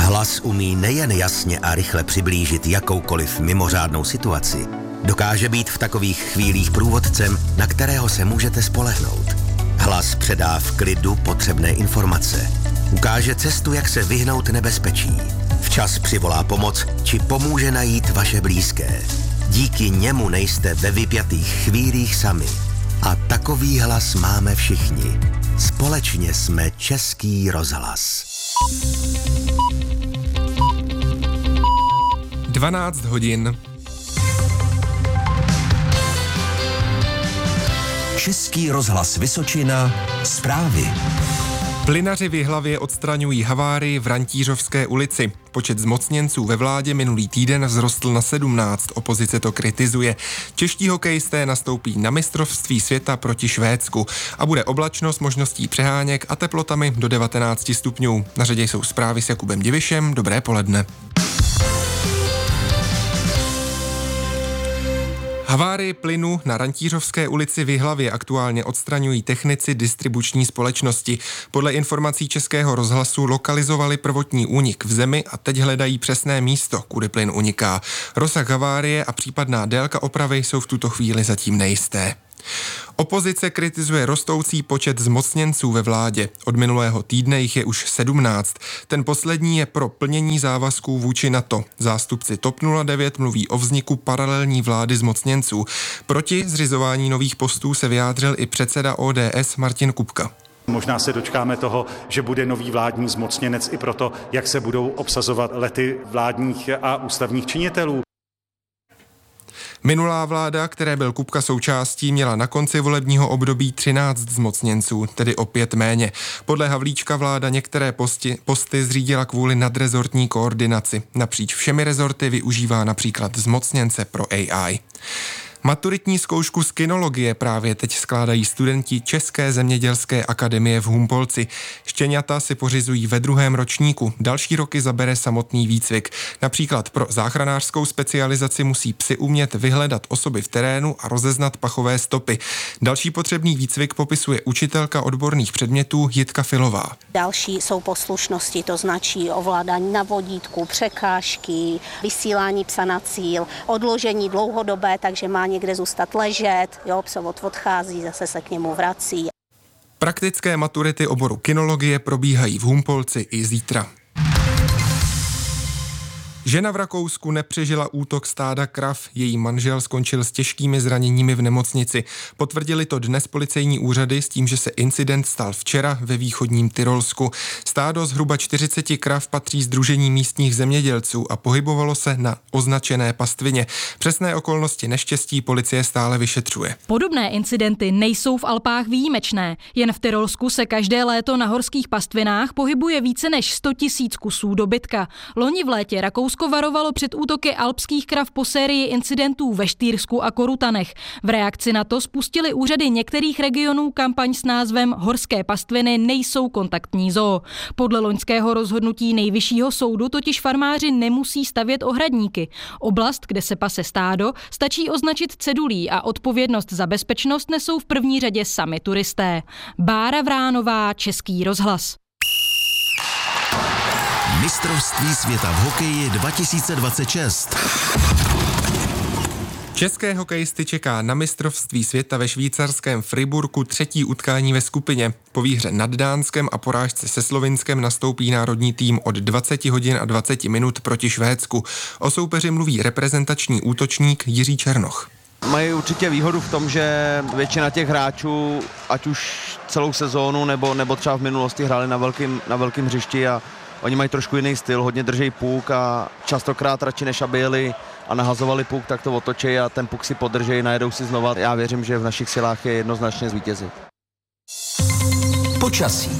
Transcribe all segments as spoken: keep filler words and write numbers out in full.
Hlas umí nejen jasně a rychle přiblížit jakoukoliv mimořádnou situaci, dokáže být v takových chvílích průvodcem, na kterého se můžete spolehnout. Hlas předá v klidu potřebné informace. Ukáže cestu, jak se vyhnout nebezpečí. Včas přivolá pomoc, či pomůže najít vaše blízké. Díky němu nejste ve vypjatých chvílích sami. A takový hlas máme všichni. Společně jsme Český rozhlas. dvanáct hodin. Český rozhlas Vysočina. Zprávy. Plynaři v Jihlavě odstraňují havárii v Rantířovské ulici. Počet zmocněnců ve vládě minulý týden vzrostl na sedmnáct, opozice to kritizuje. Čeští hokejisté nastoupí na mistrovství světa proti Švédsku a bude oblačno s možností přeháněk a teplotami do devatenáct stupňů. Na řadě jsou zprávy s Jakubem Divišem, dobré poledne. Havárii plynu na Rantířovské ulici v Jihlavě aktuálně odstraňují technici distribuční společnosti. Podle informací Českého rozhlasu lokalizovali prvotní únik v zemi a teď hledají přesné místo, kudy plyn uniká. Rozsah havárie a případná délka opravy jsou v tuto chvíli zatím nejisté. Opozice kritizuje rostoucí počet zmocněnců ve vládě. Od minulého týdne jich je už sedmnáct. Ten poslední je pro plnění závazků vůči NATO. Zástupci TOP nula devět mluví o vzniku paralelní vlády zmocněnců. Proti zřizování nových postů se vyjádřil i předseda O D S Martin Kupka. Možná se dočkáme toho, že bude nový vládní zmocněnec i proto, jak se budou obsazovat lety vládních a ústavních činitelů. Minulá vláda, které byl Kupka součástí, měla na konci volebního období třináct zmocněnců, tedy o pět méně. Podle Havlíčka vláda některé posti, posty zřídila kvůli nadrezortní koordinaci. Napříč všemi rezorty využívá například zmocněnce pro A I. Maturitní zkoušku z kynologie právě teď skládají studenti České zemědělské akademie v Humpolci. Štěňata si pořizují ve druhém ročníku. Další roky zabere samotný výcvik. Například pro záchranářskou specializaci musí psi umět vyhledat osoby v terénu a rozeznat pachové stopy. Další potřebný výcvik popisuje učitelka odborných předmětů Jitka Filová. Další jsou poslušnosti, to značí ovládání na vodítku, překážky, vysílání psa na cíl, odložení dlouhodobé, takže má někde zůstat ležet, jo, psovod odchází, zase se k němu vrací. Praktické maturity oboru kynologie probíhají v Humpolci i zítra. Žena v Rakousku nepřežila útok stáda krav, její manžel skončil s těžkými zraněními v nemocnici. Potvrdili to dnes policejní úřady s tím, že se incident stal včera ve východním Tyrolsku. Stádo zhruba čtyřicet krav patří sdružení místních zemědělců a pohybovalo se na označené pastvině. Přesné okolnosti neštěstí policie stále vyšetřuje. Podobné incidenty nejsou v Alpách výjimečné. Jen v Tyrolsku se každé léto na horských pastvinách pohybuje více než sto tisíc kusů dobytka. Loni v létě Rakousko varovalo před útoky alpských krav po sérii incidentů ve Štýrsku a Korutanech. V reakci na to spustili úřady některých regionů kampaň s názvem Horské pastviny nejsou kontaktní zoo. Podle loňského rozhodnutí Nejvyššího soudu totiž farmáři nemusí stavět ohradníky. Oblast, kde se pase stádo, stačí označit cedulí a odpovědnost za bezpečnost nesou v první řadě sami turisté. Bára Vránová, Český rozhlas. Mistrovství světa v hokeji dva tisíce dvacet šest. České hokejisty čeká na mistrovství světa ve švýcarském Friburku třetí utkání ve skupině. Po výhře nad Dánskem a porážce se Slovinskem nastoupí národní tým od dvacet hodin a dvacet minut proti Švédsku. O soupeři mluví reprezentační útočník Jiří Černoch. Mají určitě výhodu v tom, že většina těch hráčů, ať už celou sezónu nebo, nebo třeba v minulosti hráli na velkým, na velkým hřišti a oni mají trošku jiný styl, hodně drží puk a častokrát radši než aby jeli a nahazovali puk, tak to otočí a ten puk si podrží, najedou si znova. Já věřím, že v našich silách je jednoznačně zvítězit. Počasí.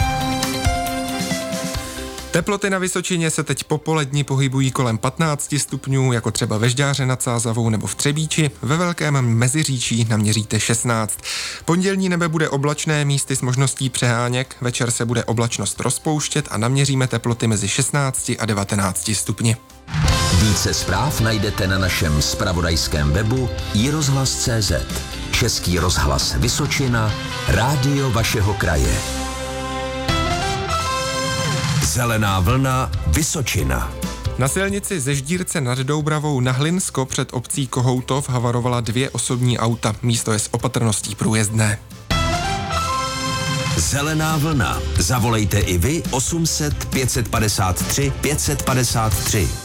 Teploty na Vysočině se teď popolední pohybují kolem patnáct stupňů, jako třeba ve Žďáře nad Sázavou nebo v Třebíči. Ve Velkém Meziříčí naměříte šestnáct. Pondělní nebe bude oblačné, místy s možností přeháněk. Večer se bude oblačnost rozpouštět a naměříme teploty mezi šestnáct a devatenáct stupni. Více zpráv najdete na našem zpravodajském webu i rozhlas tečka cé zet. Český rozhlas Vysočina, rádio vašeho kraje. Zelená vlna Vysočina. Na silnici ze Ždírce nad Doubravou na Hlinsko před obcí Kohoutov havarovala dvě osobní auta. Místo je s opatrností průjezdné. Zelená vlna. Zavolejte i vy osm set pět set padesát tři pět set padesát tři.